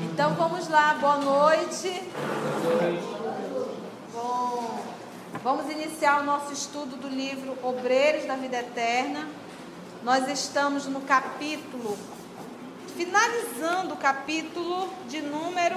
Então vamos lá, boa noite. Bom, vamos iniciar o nosso estudo do livro Obreiros da Vida Eterna. Nós estamos no capítulo, finalizando o capítulo de número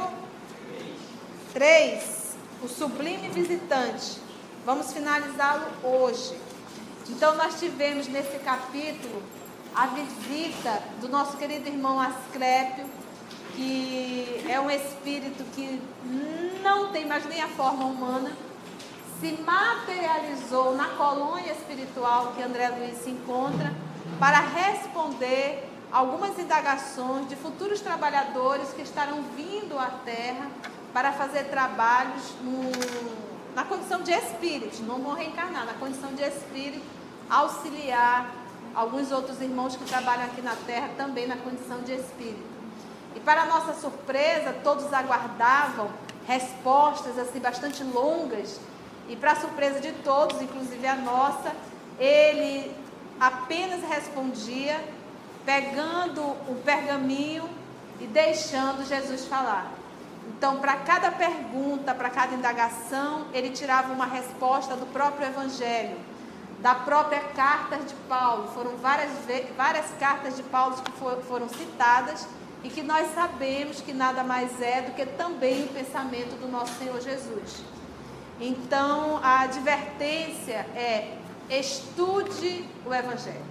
3, o Sublime Visitante. Vamos finalizá-lo hoje. Então nós tivemos nesse capítulo a visita do nosso querido irmão Asclépio, que é um espírito que não tem mais nem a forma humana, se materializou na colônia espiritual que André Luiz se encontra para responder algumas indagações de futuros trabalhadores que estarão vindo à Terra para fazer trabalhos na condição de espírito, não vão reencarnar, na condição de espírito, auxiliar alguns outros irmãos que trabalham aqui na Terra também na condição de espírito. E para nossa surpresa, todos aguardavam respostas assim bastante longas, e para surpresa de todos, inclusive a nossa, ele apenas respondia pegando o pergaminho e deixando Jesus falar. Então, para cada pergunta, para cada indagação, ele tirava uma resposta do próprio Evangelho, da própria carta de Paulo. Foram várias cartas de Paulo que foram citadas e que nós sabemos que nada mais é do que também o pensamento do nosso Senhor Jesus. Então, a advertência é: estude o Evangelho.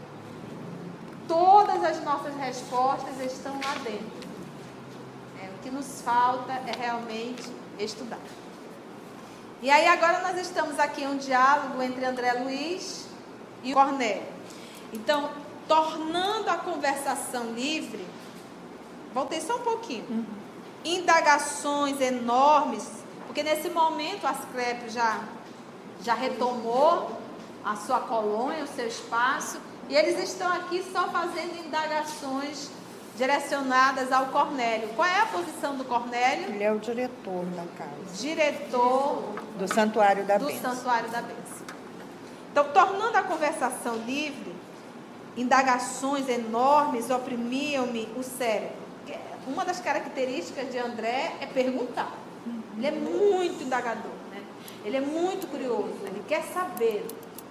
Todas as nossas respostas estão lá dentro. O que nos falta é realmente estudar. E aí agora nós estamos aqui em um diálogo entre André Luiz e Cornélio. Então, tornando a conversação livre, voltei só um pouquinho. Indagações enormes, porque nesse momento Asclépio já retomou a sua colônia, o seu espaço, e eles estão aqui só fazendo indagações direcionadas ao Cornélio. Qual é a posição do Cornélio? Ele é o diretor da casa. Diretor do Santuário da Bênção. Do Santuário da Bênção. Então, tornando a conversação livre, indagações enormes oprimiam-me o cérebro. Uma das características de André é perguntar. Ele é muito indagador, né? Ele é muito curioso, ele quer saber.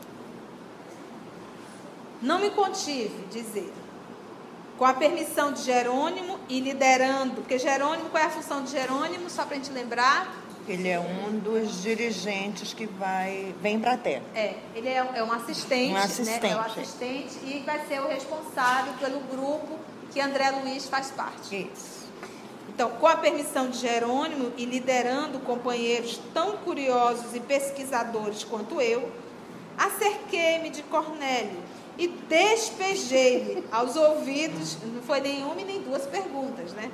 Não me contive, diz ele. Com a permissão de Jerônimo e liderando, porque Jerônimo, qual é a função de Jerônimo? Só para a gente lembrar. Ele é um dos dirigentes que vem para a Terra. Ele é um assistente, né? É um assistente e vai ser o responsável pelo grupo que André Luiz faz parte. Isso. Então, com a permissão de Jerônimo e liderando companheiros tão curiosos e pesquisadores quanto eu, acerquei-me de Cornélio e despejei-lhe aos ouvidos, não foi nenhuma e nem duas perguntas, né?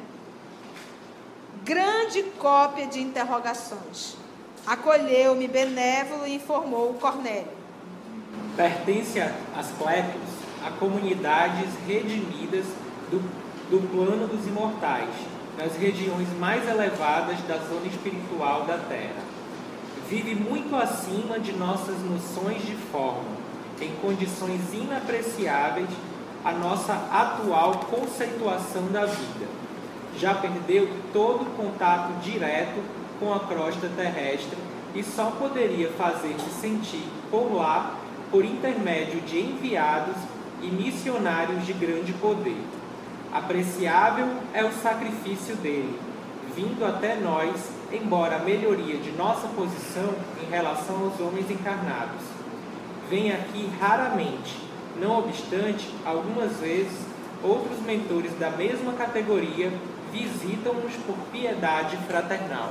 Grande cópia de interrogações. Acolheu-me benévolo e informou o Cornélio. Pertence a Asclépios a comunidades redimidas do plano dos imortais, nas regiões mais elevadas da zona espiritual da Terra. Vive muito acima de nossas noções de forma, em condições inapreciáveis a nossa atual conceituação da vida. Já perdeu todo contato direto com a crosta terrestre e só poderia fazer-se sentir por lá por intermédio de enviados e missionários de grande poder. Apreciável é o sacrifício dele, vindo até nós, embora a melhoria de nossa posição em relação aos homens encarnados. Vem aqui raramente, não obstante, algumas vezes, outros mentores da mesma categoria visitam-nos por piedade fraternal.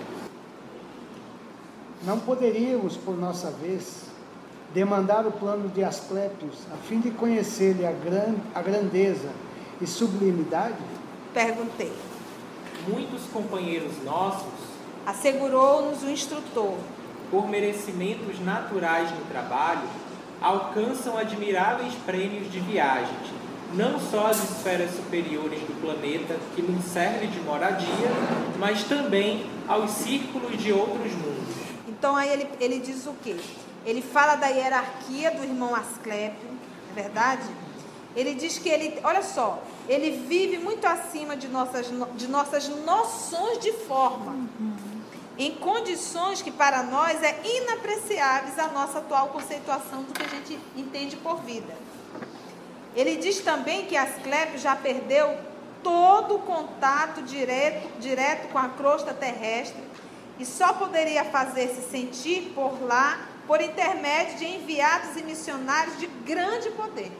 Não poderíamos, por nossa vez, demandar o plano de Asclépios, a fim de conhecer-lhe a grandeza e sublimidade? Perguntei. Muitos companheiros nossos, assegurou-nos o instrutor, por merecimentos naturais no trabalho, alcançam admiráveis prêmios de viagens, não só às esferas superiores do planeta, que nos serve de moradia, mas também aos círculos de outros mundos. Então aí ele diz o quê? Ele fala da hierarquia do irmão Asclépio, não é verdade? Ele diz que ele, olha só, ele vive muito acima de nossas noções de forma, em condições que para nós é inapreciáveis a nossa atual conceituação do que a gente entende por vida. Ele diz também que Asclépio já perdeu todo o contato direto com a crosta terrestre e só poderia fazer-se sentir por lá por intermédio de enviados e missionários de grande poder.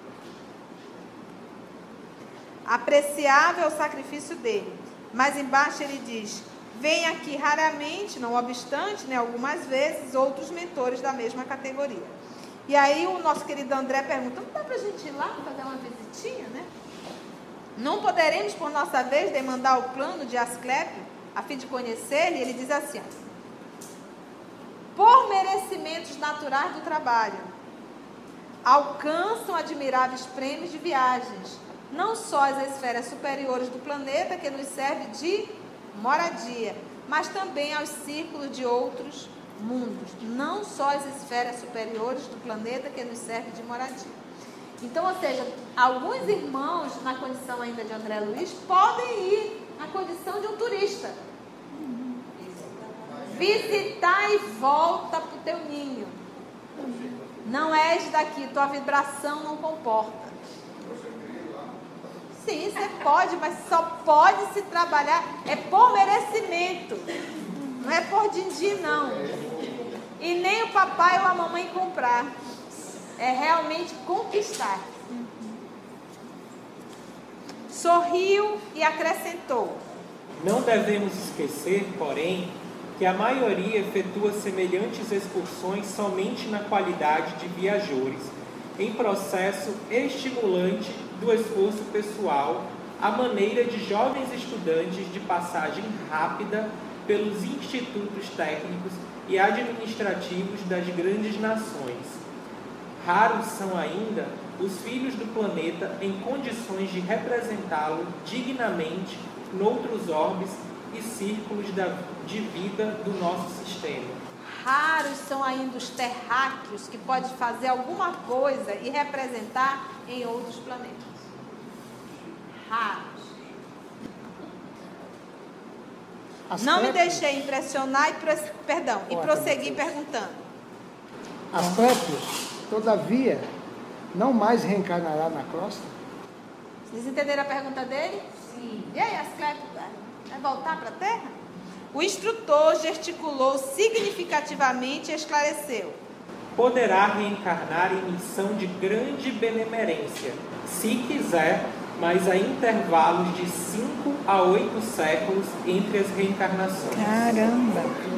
Apreciável é o sacrifício dele, mas embaixo ele diz: vem aqui raramente, não obstante, né, algumas vezes, outros mentores da mesma categoria. E aí o nosso querido André pergunta: não dá para a gente ir lá fazer uma visitinha, né? Não poderemos, por nossa vez, demandar o plano de Asclépio, a fim de conhecer-lhe? Ele diz assim: por merecimentos naturais do trabalho, alcançam admiráveis prêmios de viagens, não só às esferas superiores do planeta, que nos serve de moradia, mas também aos círculos de outros mundos, não só as esferas superiores do planeta, que nos serve de moradia. Então, ou seja, alguns irmãos, na condição ainda de André Luiz, podem ir na condição de um turista. Visitar e volta para o teu ninho. Não és daqui, tua vibração não comporta. Sim, você pode, mas só pode se trabalhar, é por merecimento, não é por din-din, não. E nem o papai ou a mamãe comprar, é realmente conquistar. Sorriu e acrescentou: Não devemos esquecer, porém, que a maioria efetua semelhantes excursões somente na qualidade de viajores, em processo estimulante do esforço pessoal, à maneira de jovens estudantes de passagem rápida pelos institutos técnicos e administrativos das grandes nações. Raros são ainda os filhos do planeta em condições de representá-lo dignamente noutros orbes e círculos de vida do nosso sistema. Raros são ainda os terráqueos que podem fazer alguma coisa e representar em outros planetas. Raros. Não me deixei impressionar e prossegui perguntando: Asclépio, todavia, não mais reencarnará na crosta? Vocês entenderam a pergunta dele? Sim. E aí, Asclépio, vai voltar para a Terra? O instrutor gesticulou significativamente e esclareceu: Poderá reencarnar em missão de grande benemerência, se quiser, mas a intervalos de 5 a 8 séculos entre as reencarnações. Caramba!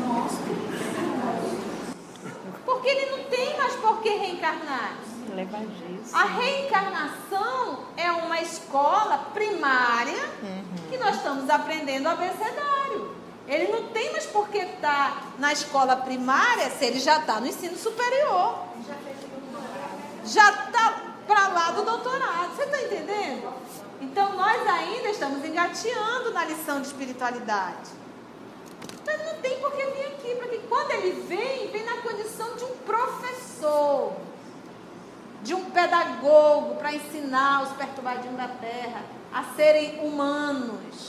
Porque ele não tem mais por que reencarnar. A reencarnação é uma escola primária que nós estamos aprendendo o abecedário. Ele não tem mais por que estar na escola primária se ele já está no ensino superior. Já está para lá do doutorado. Você está entendendo? Então, nós ainda estamos engateando na lição de espiritualidade. Então, ele não tem por que vir aqui. Porque quando ele vem na condição de um professor, de um pedagogo, para ensinar os perturbadinhos da terra a serem humanos.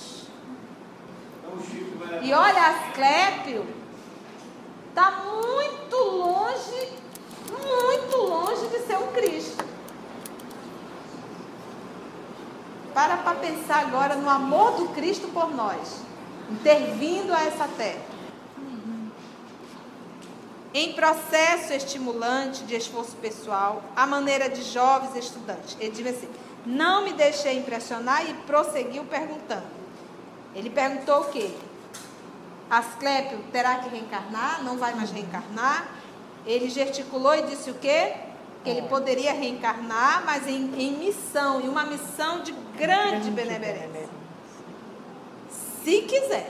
E olha, Asclépio está muito longe de ser um Cristo. Para pensar agora no amor do Cristo por nós, intervindo a essa terra. Em processo estimulante de esforço pessoal, à maneira de jovens estudantes. Ele diz assim: não me deixei impressionar, e prosseguiu perguntando. Ele perguntou o quê? Asclépio terá que reencarnar? Não vai mais reencarnar? Ele gesticulou e disse o quê? Que ele poderia reencarnar, mas em missão, em uma missão de grande benemerência. Se quiser.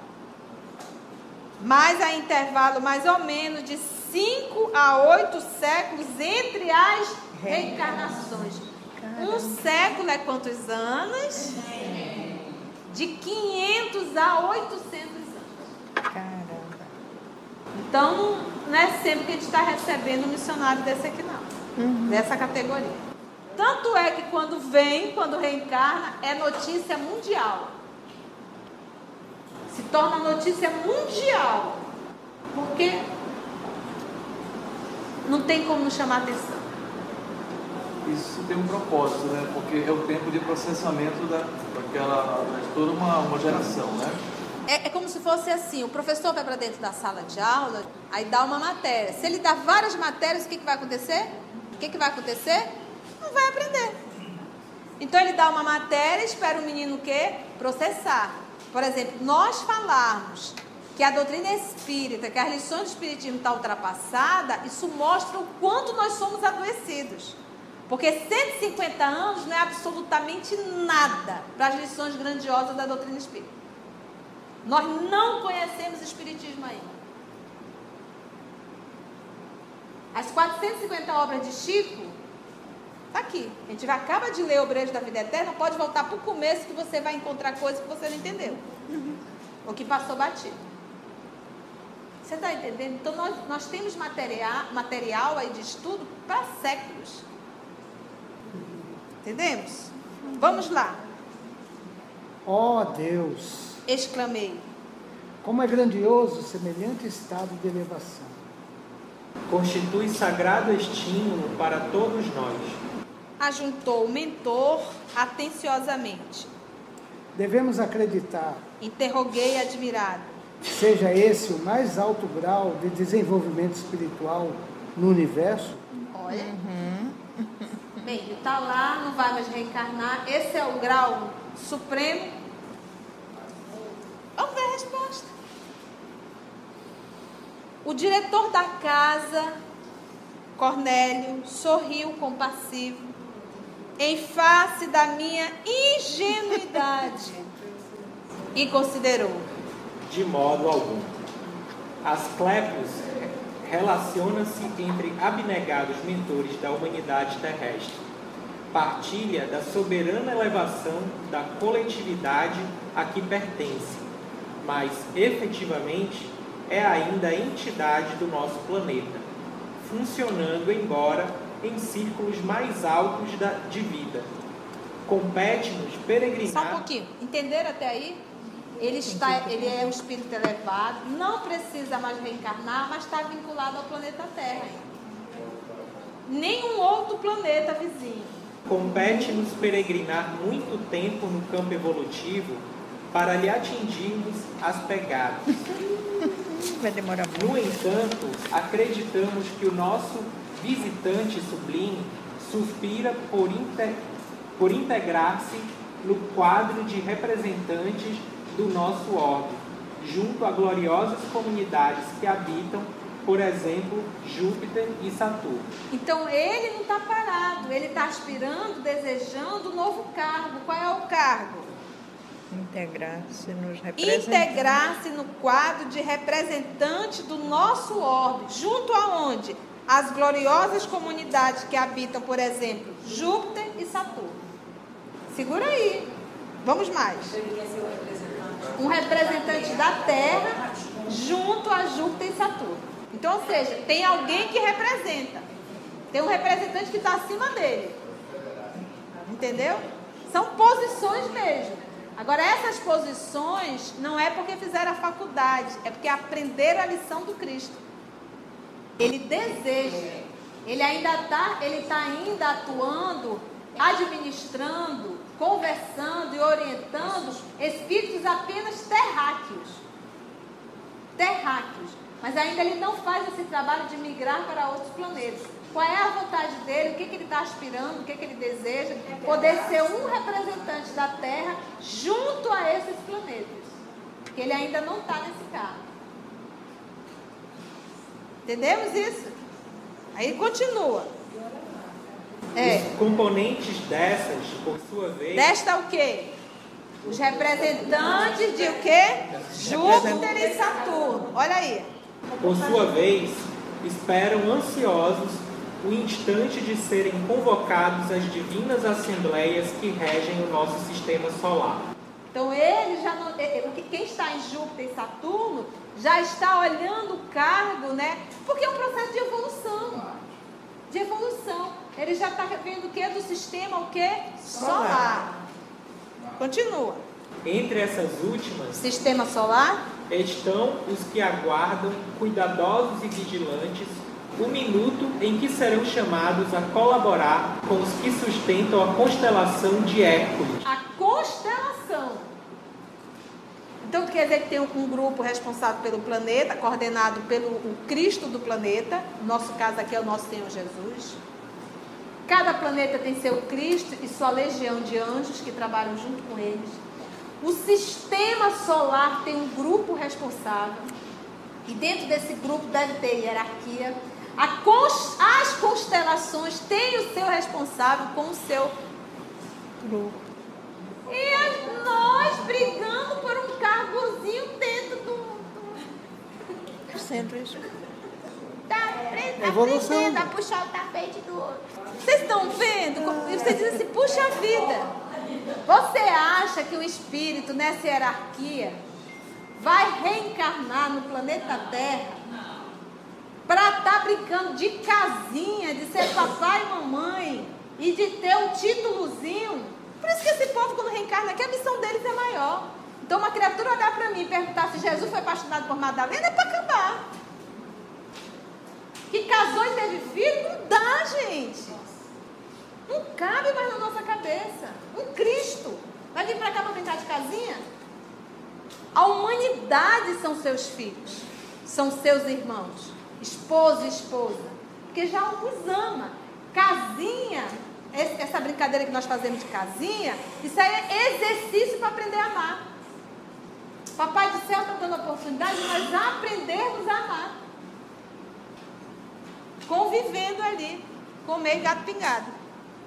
Mas a intervalo mais ou menos de 5 a 8 séculos entre as reencarnações. Um século é quantos anos? De 500 a 800 anos. Caramba. Então, não é sempre que a gente está recebendo um missionário desse aqui, não. Dessa categoria. Tanto é que quando reencarna, é notícia mundial. Se torna notícia mundial. Porque não tem como não chamar atenção. Isso tem um propósito, né? Porque é o tempo de processamento daquela, de toda uma geração, né? É como se fosse assim, o professor vai para dentro da sala de aula, aí dá uma matéria. Se ele dá várias matérias, o que vai acontecer? Não vai aprender. Então ele dá uma matéria, espera o menino o quê? Processar. Por exemplo, nós falarmos que a doutrina espírita, que as lições do espiritismo está ultrapassada, isso mostra o quanto nós somos adoecidos. Porque 150 anos não é absolutamente nada para as lições grandiosas da doutrina espírita. Nós não conhecemos o espiritismo ainda. As 450 obras de Chico, está aqui. A gente acaba de ler Obreiros da Vida Eterna, pode voltar para o começo que você vai encontrar coisas que você não entendeu. Ou que passou batido. Você está entendendo? Então nós temos material aí de estudo para séculos. Entendemos? Vamos lá. Ó Deus! Exclamei. Como é grandioso semelhante estado de elevação. Constitui sagrado estímulo para todos nós. Ajuntou o mentor atenciosamente. Devemos acreditar. Interroguei admirado. Seja esse o mais alto grau de desenvolvimento espiritual no universo? Olha. Bem, ele está lá, não vai mais reencarnar. Esse é o grau supremo. Vamos ver a resposta. O diretor da casa, Cornélio, sorriu compassivo, em face da minha ingenuidade, e considerou: De modo algum. Asclepios relaciona-se entre abnegados mentores da humanidade terrestre. Partilha da soberana elevação da coletividade a que pertence, mas, efetivamente, é ainda a entidade do nosso planeta, funcionando, embora em círculos mais altos de vida. Compete-nos peregrinar... Só um pouquinho. Entenderam até aí? Ele é um espírito elevado, não precisa mais reencarnar, mas está vinculado ao planeta Terra. Nenhum outro planeta vizinho. Compete-nos peregrinar muito tempo no campo evolutivo para lhe atingirmos as pegadas. Vai demorar muito. No entanto, acreditamos que o nosso visitante sublime suspira por integrar-se no quadro de representantes do nosso orbe, junto a gloriosas comunidades que habitam, por exemplo, Júpiter e Saturno. Então ele não está parado, ele está aspirando, desejando um novo cargo. Qual é o cargo? Integrar-se nos representantes. Integrar-se no quadro de representante do nosso orbe, junto aonde? As gloriosas comunidades que habitam, por exemplo, Júpiter e Saturno. Segura aí. Vamos mais. Um representante da Terra junto a Júpiter e Saturno. Então, ou seja, tem alguém que representa. Tem um representante que está acima dele. Entendeu? São posições mesmo. Agora, essas posições não é porque fizeram a faculdade, é porque aprenderam a lição do Cristo. Ele deseja, ele está ainda atuando, administrando, conversando e orientando espíritos apenas terráqueos. Mas ainda ele não faz esse trabalho de migrar para outros planetas. Qual é a vontade dele? O que ele está aspirando? O que ele deseja? Poder ser um representante da Terra junto a esses planetas. Porque ele ainda não está nesse cargo. Entendemos isso? Aí continua. Os componentes dessas, por sua vez... Desta o quê? Os representantes de o quê? Júpiter e Saturno. Olha aí. Por sua vez, esperam ansiosos o instante de serem convocados às divinas assembleias que regem o nosso sistema solar. Então ele já não, quem está em Júpiter e Saturno já está olhando o cargo, né? Porque é um processo de evolução. de evolução. Ele já está vendo o que? Do sistema o que? Solar. Continua. Entre essas últimas Sistema solar. estão os que aguardam, cuidadosos e vigilantes, o minuto em que serão chamados a colaborar com os que sustentam a constelação de Hércules. A constelação. Então quer dizer que tem um grupo responsável pelo planeta, coordenado pelo o Cristo do planeta. No nosso caso aqui é o nosso Senhor Jesus. Cada planeta tem seu Cristo e sua legião de anjos que trabalham junto com eles. O sistema solar tem um grupo responsável. E dentro desse grupo deve ter hierarquia. As constelações têm o seu responsável com o seu grupo. E nós brigando por um cargozinho dentro do Sempre isso. tá Evolução. aprendendo a puxar o tapete do outro. Vocês estão vendo? E você diz assim, puxa vida. Você acha que o espírito nessa hierarquia vai reencarnar no planeta Terra para estar brincando de casinha, de ser papai e mamãe e de ter um títulozinho? Por isso que esse povo, quando reencarna aqui, a missão deles é maior. Então, uma criatura olhar para mim e perguntar se Jesus foi apaixonado por Madalena é para acabar. Que casou e teve filho, não dá, gente. Não cabe mais na nossa cabeça. Um Cristo vai vir para cá para brincar de casinha? A humanidade são seus filhos, são seus irmãos, esposo e esposa, porque já os ama. Casinha, essa brincadeira que nós fazemos de casinha, isso aí é exercício para aprender a amar. Papai do céu está dando a oportunidade de nós aprendermos a amar, convivendo ali, comer gato pingado.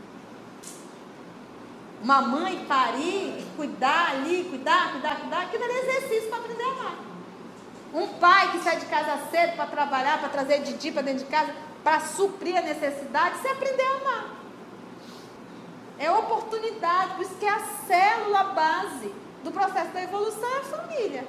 Uma mãe parir, cuidar ali, cuidar, aquilo é exercício para aprender a amar. Um pai que sai de casa cedo para trabalhar, para trazer Didi para dentro de casa, para suprir a necessidade, você aprender a amar. É oportunidade, por isso que é a célula base do processo da evolução é a família.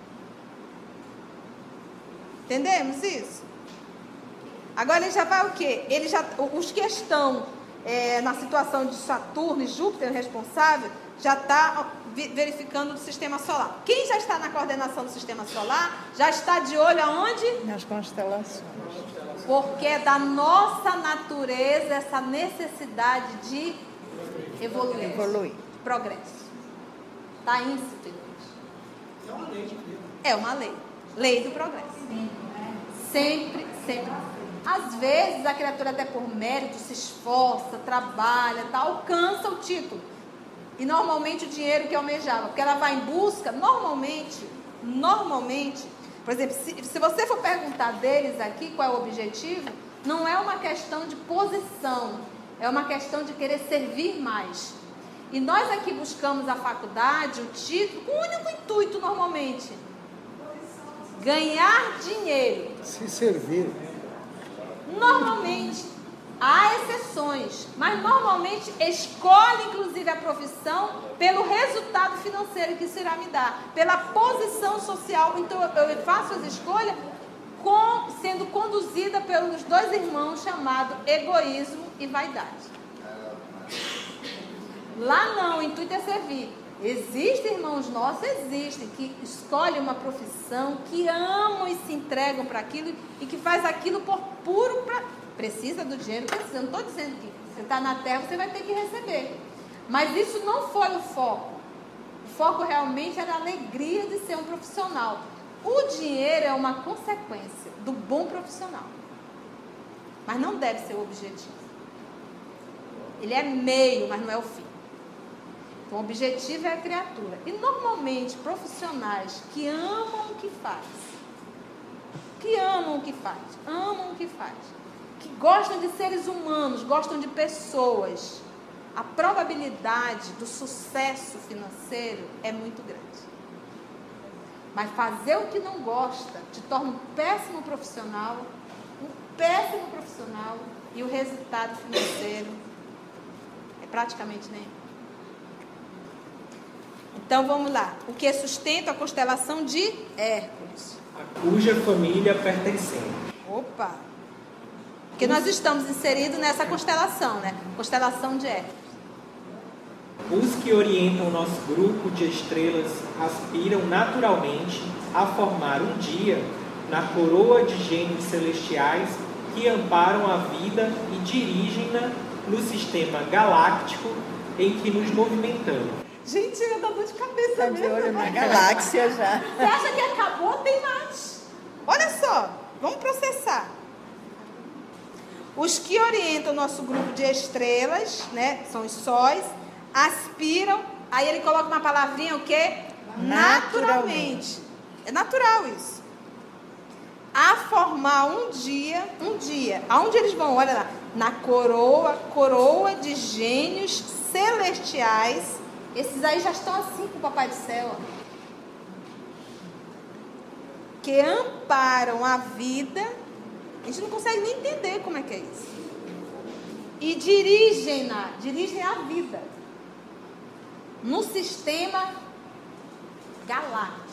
Entendemos isso? Agora ele já vai o quê? Os que estão na situação de Saturno e Júpiter responsável, já está verificando o sistema solar. Quem já está na coordenação do sistema solar, já está de olho aonde? Nas constelações. Porque é da nossa natureza essa necessidade de evoluir. Progresso. Está íncito em nós. É uma lei de Deus. É uma lei. Lei do progresso. Sempre, sempre. Às vezes a criatura até por mérito se esforça, trabalha, alcança o título. E normalmente o dinheiro que almejava, porque ela vai em busca, normalmente, por exemplo, se você for perguntar deles aqui qual é o objetivo, não é uma questão de posição, é uma questão de querer servir mais. E nós aqui buscamos a faculdade, o título, com o único intuito normalmente, ganhar dinheiro. Se servir. Normalmente, há exceções, mas normalmente escolhe inclusive a profissão pelo resultado financeiro que isso irá me dar, pela posição social. Então eu faço as escolhas sendo conduzida pelos dois irmãos chamados egoísmo e vaidade. Lá não, o intuito é servir. Existem irmãos nossos, que escolhem uma profissão, que amam e se entregam para aquilo e que faz aquilo por puro precisa do dinheiro, precisa. Eu não estou dizendo que você está na terra, você vai ter que receber. Mas isso não foi o foco. O foco realmente era a alegria de ser um profissional. O dinheiro é uma consequência do bom profissional. Mas não deve ser o objetivo. Ele é meio, mas não é o fim. Então, o objetivo é a criatura. E, normalmente, profissionais que amam o que faz, amam o que faz, que gostam de seres humanos, gostam de pessoas, a probabilidade do sucesso financeiro é muito grande. Mas fazer o que não gosta te torna um péssimo profissional, e o resultado financeiro é praticamente nenhum. Então vamos lá. O que sustenta a constelação de Hércules? A cuja família pertencente. Opa! Porque nós estamos inseridos nessa constelação, né? Constelação de Hércules. Os que orientam o nosso grupo de estrelas aspiram naturalmente a formar um dia na coroa de gênios celestiais que amparam a vida e dirigem-na no sistema galáctico em que nos movimentamos. Gente, eu dou dor de cabeça Está de mesmo. olho na galáxia já. Você acha que acabou? Tem mais. Olha só, vamos processar. Os que orientam o nosso grupo de estrelas, né, são os sóis, aspiram, aí ele coloca uma palavrinha, o quê? Naturalmente. É natural isso. A formar um dia, aonde eles vão? Olha lá, na coroa de gênios celestiais. Esses aí já estão assim com o Papai do Céu, ó. Que amparam a vida. A gente não consegue nem entender como é que é isso. E dirigem a vida no sistema galáctico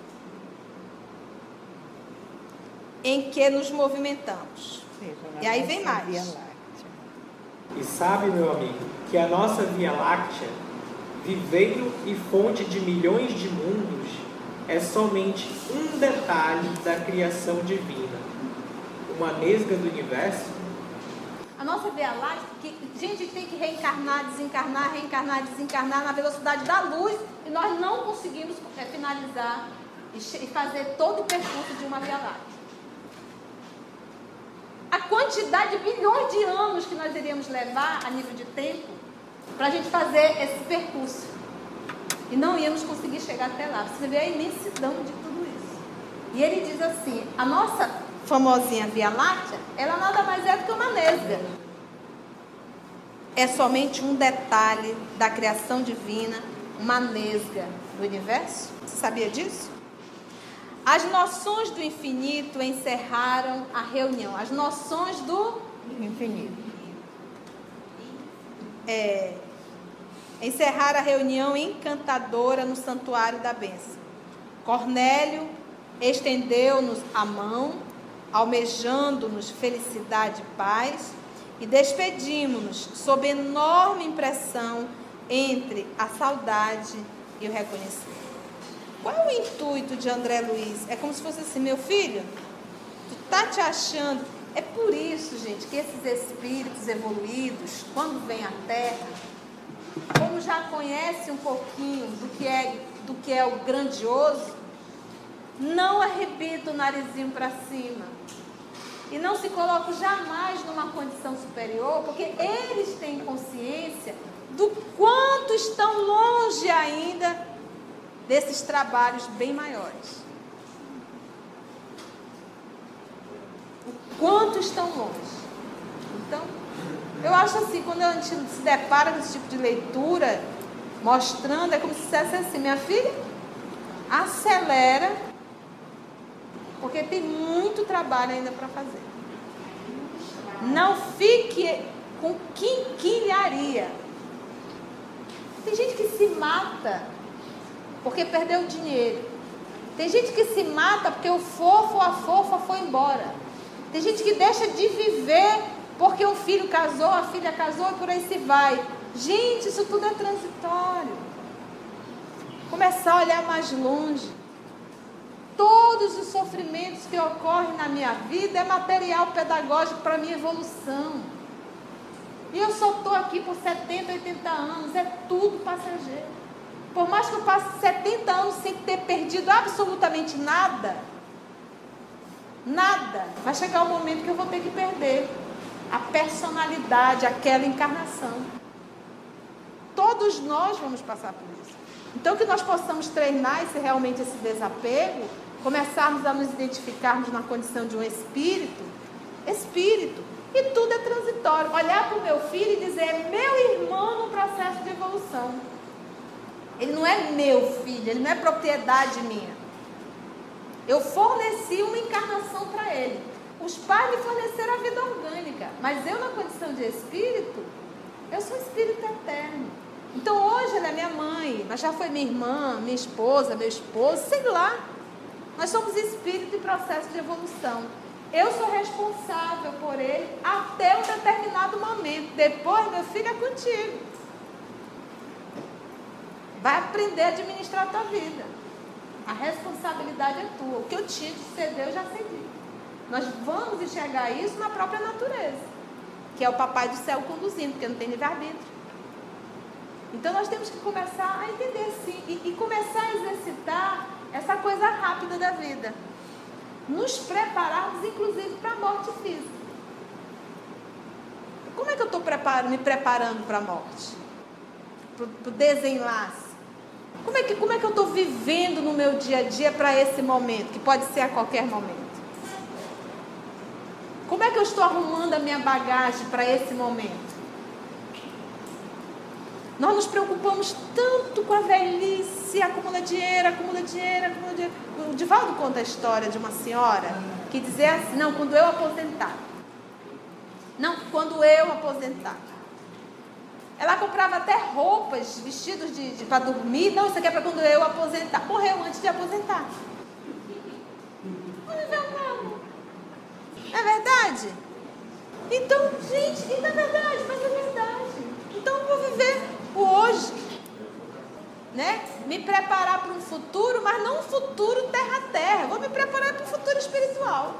em que nos movimentamos. E aí vem mais. Via Láctea. E sabe, meu amigo, que a nossa Via Láctea, viveiro e fonte de milhões de mundos, é somente um detalhe da criação divina, uma nesga do universo. A nossa Via Láctea, que a gente tem que reencarnar, desencarnar na velocidade da luz, e nós não conseguimos finalizar e fazer todo o percurso de uma Via Láctea. A quantidade de bilhões de anos que nós iríamos levar a nível de tempo para a gente fazer esse percurso. E não íamos conseguir chegar até lá. Você vê a imensidão de tudo isso. E ele diz assim, a nossa famosinha Via Láctea, ela nada mais é do que uma nesga. É somente um detalhe da criação divina, uma nesga do universo. Você sabia disso? As noções do infinito encerraram a reunião. As noções do Infinito. encerraram a reunião encantadora no santuário da bênção. Cornélio estendeu-nos a mão, almejando-nos felicidade e paz, e despedimos-nos sob enorme impressão entre a saudade e o reconhecimento. Qual é o intuito de André Luiz? É como se fosse assim, meu filho, tu tá te achando... É por isso, gente, que esses espíritos evoluídos, quando vêm à Terra, como já conhecem um pouquinho do que é o grandioso, não arrebita o narizinho para cima. E não se colocam jamais numa condição superior, porque eles têm consciência do quanto estão longe ainda desses trabalhos bem maiores. O quanto estão longe. Então, eu acho assim, quando a gente se depara com esse tipo de leitura, mostrando, é como se dissesse assim, minha filha, acelera, porque tem muito trabalho ainda para fazer. Não fique com quinquilharia. Tem gente que se mata porque perdeu dinheiro. Tem gente que se mata porque o fofo ou a fofa foi embora. Tem gente que deixa de viver porque o filho casou, a filha casou e por aí se vai. Gente, isso tudo é transitório. Começar a olhar mais longe. Todos os sofrimentos que ocorrem na minha vida é material pedagógico para a minha evolução. E eu só estou aqui por 70, 80 anos, é tudo passageiro. Por mais que eu passe 70 anos sem ter perdido absolutamente nada, vai chegar um momento que eu vou ter que perder a personalidade, aquela encarnação. Todos nós vamos passar por isso. Então que nós possamos treinar realmente esse desapego, começarmos a nos identificarmos na condição de um espírito, e tudo é transitório. Olhar para o meu filho e dizer, é meu irmão no processo de evolução. Ele não é meu filho, ele não é propriedade minha. Eu forneci uma encarnação para ele. Os pais me forneceram a vida orgânica, mas eu, na condição de espírito, eu sou espírito eterno. Então hoje ela é minha mãe, mas já foi minha irmã, minha esposa, meu esposo, sei lá. Nós somos espírito em processo de evolução. Eu sou responsável por ele até um determinado momento. Depois, meu filho, é contigo. Vai aprender a administrar a tua vida. A responsabilidade é tua. O que eu tinha de ceder, eu já cedi. Nós vamos enxergar isso na própria natureza, que é o papai do céu conduzindo, porque não tem livre-arbítrio. Então nós temos que começar a entender sim, e começar a exercitar essa coisa rápida da vida. Nos prepararmos, inclusive, para a morte física. Como é que eu estou me preparando para a morte? Para o desenlace? Como é que eu estou vivendo no meu dia a dia para esse momento, que pode ser a qualquer momento? Como é que eu estou arrumando a minha bagagem para esse momento? Nós nos preocupamos tanto com a velhice, acumula dinheiro. O Divaldo conta a história de uma senhora que dizia assim, não, quando eu aposentar. Ela comprava até roupas, vestidos para dormir. Não, isso aqui é para quando eu aposentar. Morreu antes de aposentar. Não viveu nada. É verdade? Então, gente, isso é verdade, mas é verdade. Então eu vou viver o hoje, né? Me preparar para um futuro, mas não um futuro terra-terra. Eu vou me preparar para um futuro espiritual.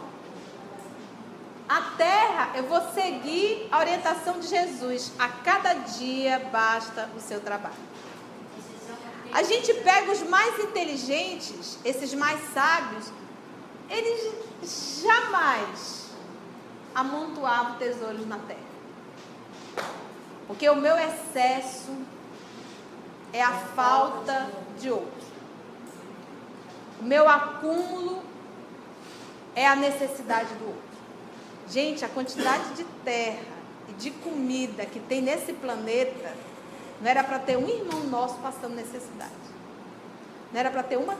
A terra, eu vou seguir a orientação de Jesus. A cada dia basta o seu trabalho. A gente pega os mais inteligentes, esses mais sábios, eles jamais amontoavam tesouros na terra. Porque o meu excesso é a falta de outro. O meu acúmulo é a necessidade do outro. Gente, a quantidade de terra e de comida que tem nesse planeta não era para ter um irmão nosso passando necessidade. Não era para ter uma